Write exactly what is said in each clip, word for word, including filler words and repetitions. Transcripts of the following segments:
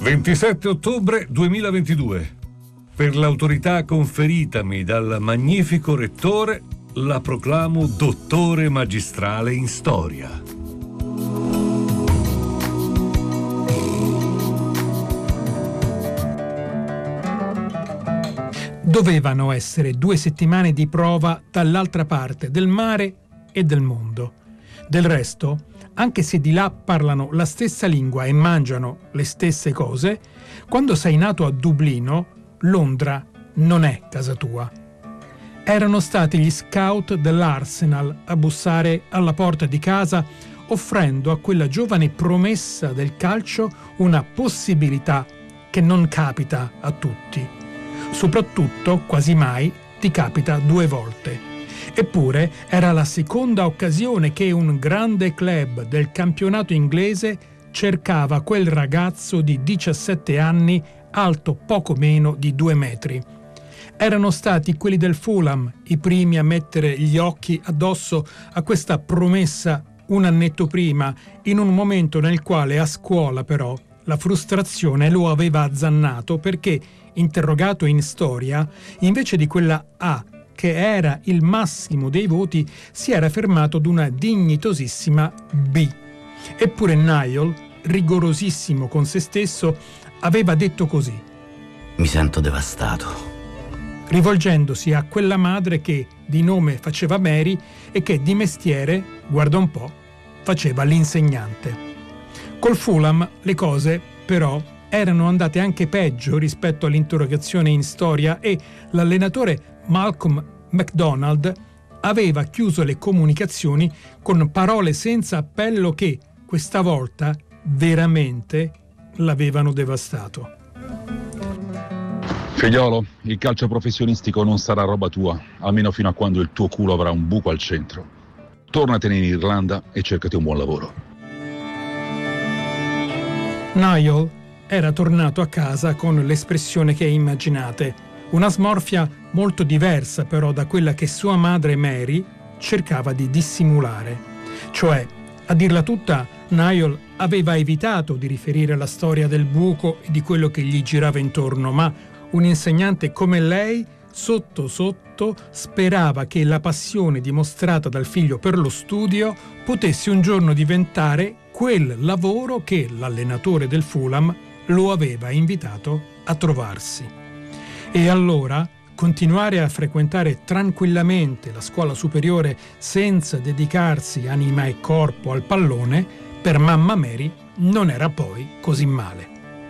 ventisette ottobre duemilaventidue. Per l'autorità conferitami dal magnifico rettore, la proclamo dottore magistrale in storia. Dovevano essere due settimane di prova dall'altra parte del mare e del mondo. Del resto, anche se di là parlano la stessa lingua e mangiano le stesse cose, quando sei nato a Dublino, Londra non è casa tua. Erano stati gli scout dell'Arsenal a bussare alla porta di casa, offrendo a quella giovane promessa del calcio una possibilità che non capita a tutti. Soprattutto, quasi mai, ti capita due volte. Eppure era la seconda occasione che un grande club del campionato inglese cercava quel ragazzo di diciassette anni alto poco meno di due metri. Erano stati quelli del Fulham i primi a mettere gli occhi addosso a questa promessa un annetto prima, in un momento nel quale a scuola però la frustrazione lo aveva azzannato perché, interrogato in storia, invece di quella A che era il massimo dei voti, si era fermato ad una dignitosissima B. Eppure Niall, rigorosissimo con se stesso, aveva detto così: mi sento devastato, rivolgendosi a quella madre che di nome faceva Mary e che di mestiere, guarda un po', faceva l'insegnante. Col Fulham le cose, però, erano andate anche peggio rispetto all'interrogazione in storia e l'allenatore Malcolm McDonald aveva chiuso le comunicazioni con parole senza appello che, questa volta, veramente l'avevano devastato. Figliolo, il calcio professionistico non sarà roba tua, almeno fino a quando il tuo culo avrà un buco al centro. Tornatene in Irlanda e cercati un buon lavoro. Niall era tornato a casa con l'espressione che immaginate, una smorfia molto diversa però da quella che sua madre Mary cercava di dissimulare. Cioè, a dirla tutta, Niall aveva evitato di riferire la storia del buco e di quello che gli girava intorno, ma un insegnante come lei, sotto sotto, sperava che la passione dimostrata dal figlio per lo studio potesse un giorno diventare quel lavoro che l'allenatore del Fulham lo aveva invitato a trovarsi. E allora continuare a frequentare tranquillamente la scuola superiore senza dedicarsi anima e corpo al pallone, per mamma Mary non era poi così male.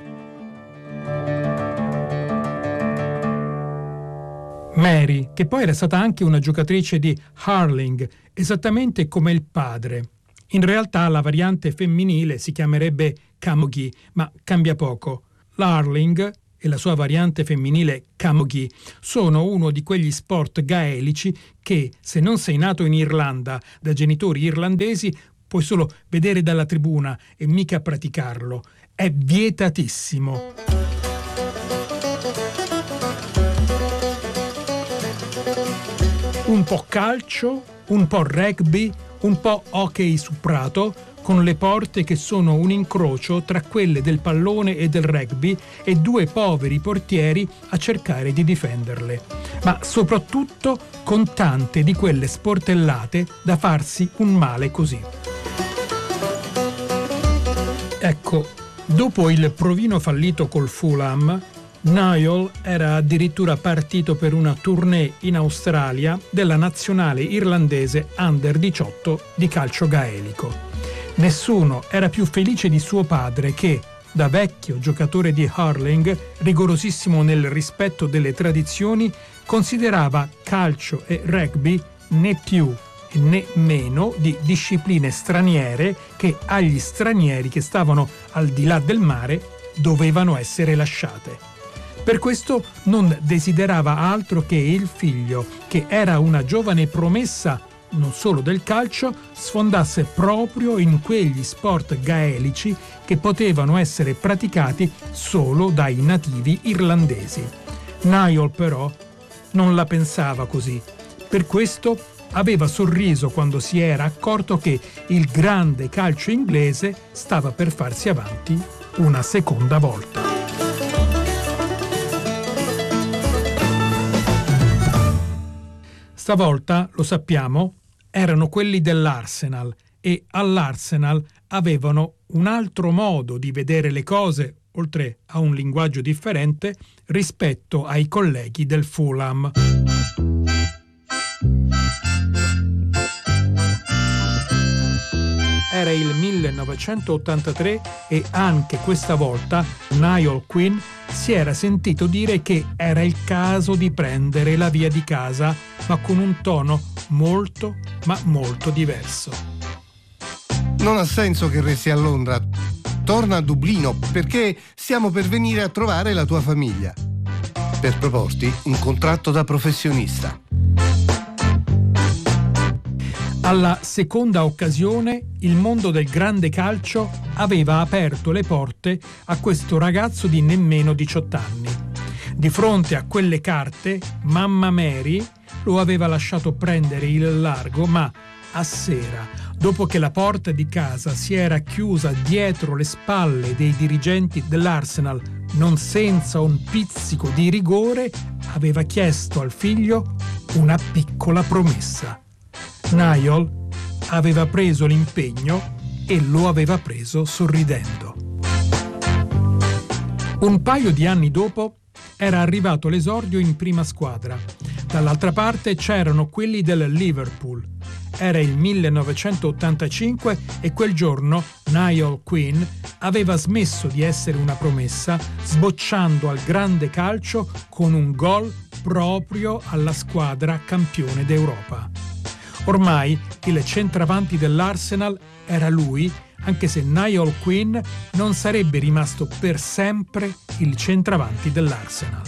Mary, che poi era stata anche una giocatrice di hurling, esattamente come il padre. In realtà la variante femminile si chiamerebbe camogie, ma cambia poco. L'hurling e la sua variante femminile camogie sono uno di quegli sport gaelici che, se non sei nato in Irlanda da genitori irlandesi, puoi solo vedere dalla tribuna e mica praticarlo. È vietatissimo. Un po' calcio, un po' rugby, un po' hockey su prato, con le porte che sono un incrocio tra quelle del pallone e del rugby e due poveri portieri a cercare di difenderle. Ma soprattutto con tante di quelle sportellate da farsi un male così. Ecco, dopo il provino fallito col Fulham, Niall era addirittura partito per una tournée in Australia della nazionale irlandese under diciotto di calcio gaelico. Nessuno era più felice di suo padre che, da vecchio giocatore di hurling, rigorosissimo nel rispetto delle tradizioni, considerava calcio e rugby né più né meno di discipline straniere che agli stranieri che stavano al di là del mare dovevano essere lasciate. Per questo non desiderava altro che il figlio, che era una giovane promessa non solo del calcio, sfondasse proprio in quegli sport gaelici che potevano essere praticati solo dai nativi irlandesi. Niall però non la pensava così. Per questo aveva sorriso quando si era accorto che il grande calcio inglese stava per farsi avanti una seconda volta. Stavolta, lo sappiamo, erano quelli dell'Arsenal e all'Arsenal avevano un altro modo di vedere le cose, oltre a un linguaggio differente, rispetto ai colleghi del Fulham. Era il millenovecentottantatré e anche questa volta Niall Quinn si era sentito dire che era il caso di prendere la via di casa, ma con un tono molto, ma molto diverso. Non ha senso che resti a Londra. Torna a Dublino perché stiamo per venire a trovare la tua famiglia. Per proporti un contratto da professionista. Alla seconda occasione, il mondo del grande calcio aveva aperto le porte a questo ragazzo di nemmeno diciotto anni. Di fronte a quelle carte, mamma Mary lo aveva lasciato prendere il largo, ma a sera, dopo che la porta di casa si era chiusa dietro le spalle dei dirigenti dell'Arsenal, non senza un pizzico di rigore, aveva chiesto al figlio una piccola promessa. Niall aveva preso l'impegno e lo aveva preso sorridendo. Un paio di anni dopo era arrivato l'esordio in prima squadra. Dall'altra parte c'erano quelli del Liverpool. Era il millenovecentottantacinque e quel giorno Niall Quinn aveva smesso di essere una promessa, sbocciando al grande calcio con un gol proprio alla squadra campione d'Europa. Ormai il centravanti dell'Arsenal era lui, anche se Niall Quinn non sarebbe rimasto per sempre il centravanti dell'Arsenal.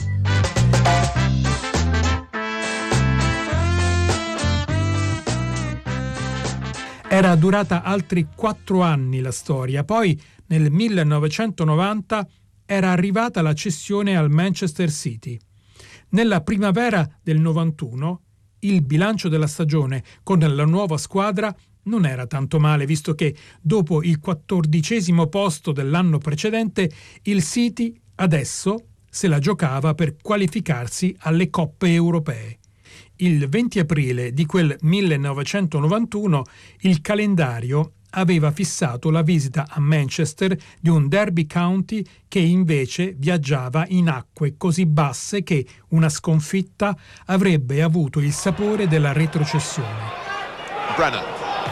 Era durata altri quattro anni la storia, poi nel millenovecentonovanta era arrivata la cessione al Manchester City. Nella primavera del novantuno il bilancio della stagione con la nuova squadra non era tanto male, visto che dopo il quattordicesimo posto dell'anno precedente il City adesso se la giocava per qualificarsi alle coppe europee. Il venti aprile di quel millenovecentonovantuno il calendario aveva fissato la visita a Manchester di un Derby County che invece viaggiava in acque così basse che una sconfitta avrebbe avuto il sapore della retrocessione. Brennan.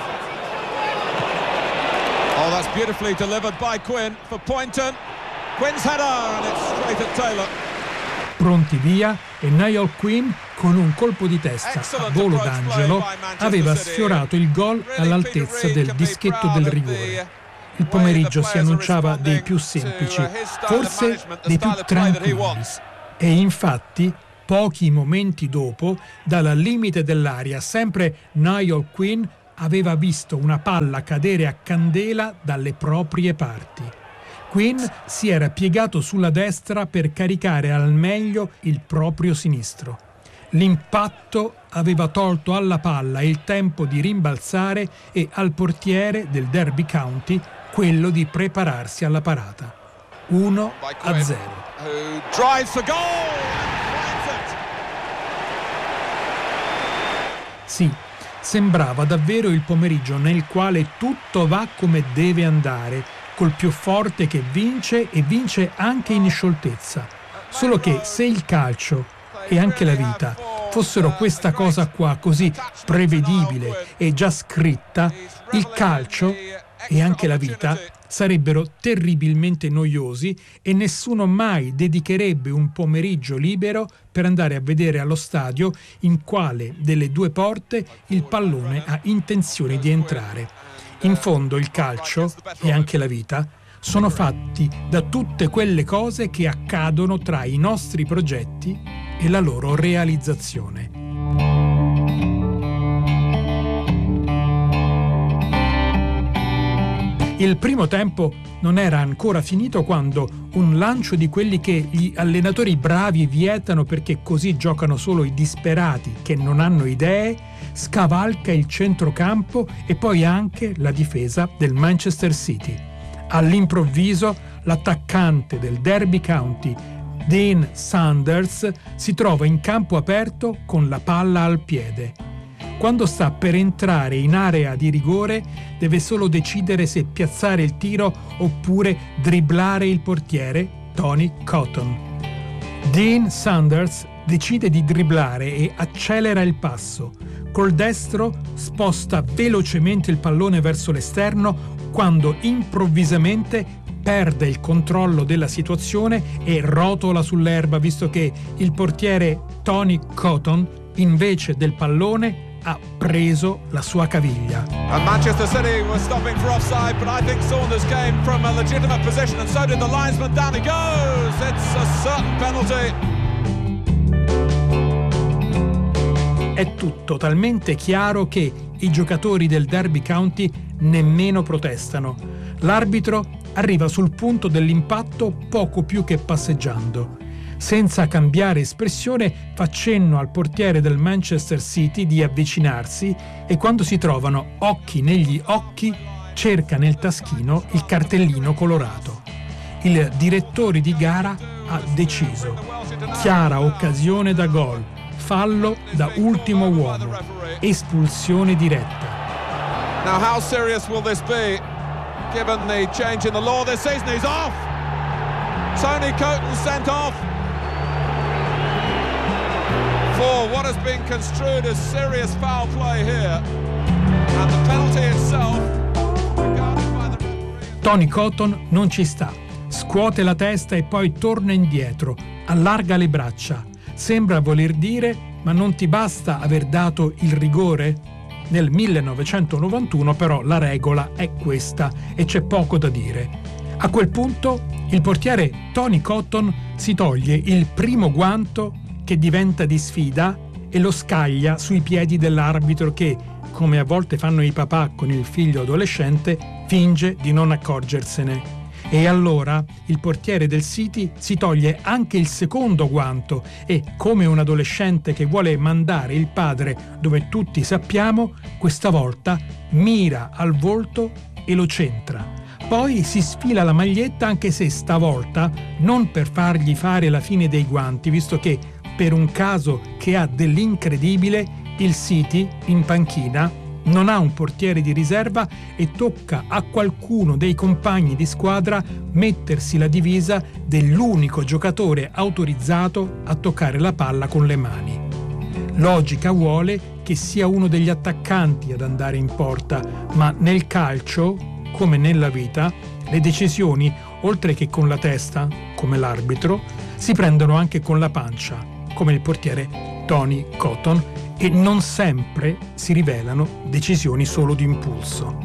Oh, that's beautifully delivered by Quinn for Poynton. Quinn's header and it's straight at Taylor. Pronti via e Niall Quinn con un colpo di testa a volo d'angelo aveva sfiorato il gol all'altezza del dischetto del rigore. Il pomeriggio si annunciava dei più semplici, forse dei più tranquilli. E infatti, pochi momenti dopo, dal limite dell'area, sempre Niall Quinn aveva visto una palla cadere a candela dalle proprie parti. Quinn si era piegato sulla destra per caricare al meglio il proprio sinistro. L'impatto aveva tolto alla palla il tempo di rimbalzare e al portiere del Derby County quello di prepararsi alla parata. uno a zero. Sì, sembrava davvero il pomeriggio nel quale tutto va come deve andare, col più forte che vince e vince anche in scioltezza. Solo che se il calcio e anche la vita fossero questa cosa qua così prevedibile e già scritta, il calcio e anche la vita sarebbero terribilmente noiosi e nessuno mai dedicherebbe un pomeriggio libero per andare a vedere allo stadio in quale delle due porte il pallone ha intenzione di entrare. In fondo il calcio e anche la vita sono fatti da tutte quelle cose che accadono tra i nostri progetti e la loro realizzazione. Il primo tempo non era ancora finito quando un lancio di quelli che gli allenatori bravi vietano perché così giocano solo i disperati che non hanno idee, scavalca il centrocampo e poi anche la difesa del Manchester City. All'improvviso l'attaccante del Derby County, Dean Sanders, si trova in campo aperto con la palla al piede. Quando sta per entrare in area di rigore, deve solo decidere se piazzare il tiro oppure dribblare il portiere Tony Cotton. Dean Sanders decide di dribblare e accelera il passo. Col destro sposta velocemente il pallone verso l'esterno quando improvvisamente perde il controllo della situazione e rotola sull'erba, visto che il portiere Tony Cotton, invece del pallone, ha preso la sua caviglia. And Manchester City was stopping for offside, but I think Saunders came from a legitimate position, and so did the linesman. Down he goes. It's a certain penalty. È tutto talmente chiaro che i giocatori del Derby County nemmeno protestano. L'arbitro arriva sul punto dell'impatto poco più che passeggiando. Senza cambiare espressione fa cenno al portiere del Manchester City di avvicinarsi e quando si trovano occhi negli occhi cerca nel taschino il cartellino colorato. Il direttore di gara ha deciso. Chiara occasione da gol, fallo da ultimo uomo, espulsione diretta. Now how serious will this be given the change in the law this season? He's off. Tony Cotton sent off for what has been construed as serious foul play here, and the penalty itself regarded by the referee. Tony Cotton non ci sta, scuote la testa e poi torna indietro, allarga le braccia. Sembra voler dire: ma non ti basta aver dato il rigore? Nel millenovecentonovantuno però la regola è questa e c'è poco da dire. A quel punto il portiere Tony Cotton si toglie il primo guanto, che diventa di sfida, e lo scaglia sui piedi dell'arbitro che, come a volte fanno i papà con il figlio adolescente, finge di non accorgersene. E allora il portiere del City si toglie anche il secondo guanto e, come un adolescente che vuole mandare il padre dove tutti sappiamo, questa volta mira al volto e lo centra. Poi si sfila la maglietta, anche se stavolta non per fargli fare la fine dei guanti, visto che, per un caso che ha dell'incredibile, il City in panchina non ha un portiere di riserva e tocca a qualcuno dei compagni di squadra mettersi la divisa dell'unico giocatore autorizzato a toccare la palla con le mani. Logica vuole che sia uno degli attaccanti ad andare in porta, ma nel calcio, come nella vita, le decisioni, oltre che con la testa, come l'arbitro, si prendono anche con la pancia, come il portiere Tony Cotton, e non sempre si rivelano decisioni solo di impulso.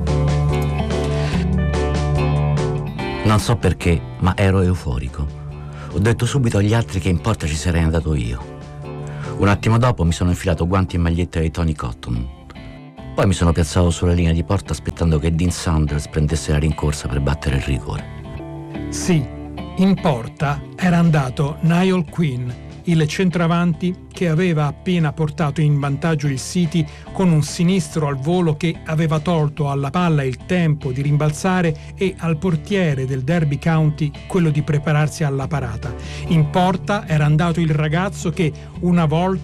Non so perché, ma ero euforico. Ho detto subito agli altri che in porta ci sarei andato io. Un attimo dopo mi sono infilato guanti e maglietta di Tony Cotton. Poi mi sono piazzato sulla linea di porta aspettando che Dean Sanders prendesse la rincorsa per battere il rigore. Sì, in porta era andato Niall Quinn, il centravanti che aveva appena portato in vantaggio il City con un sinistro al volo che aveva tolto alla palla il tempo di rimbalzare e al portiere del Derby County quello di prepararsi alla parata. In porta era andato il ragazzo che una volta